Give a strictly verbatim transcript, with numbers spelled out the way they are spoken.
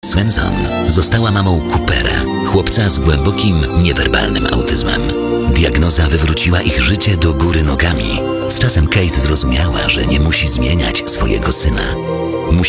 Swenson została mamą Coopera, chłopca z głębokim, niewerbalnym autyzmem. Diagnoza wywróciła ich życie do góry nogami. Z czasem Kate zrozumiała, że nie musi zmieniać swojego syna.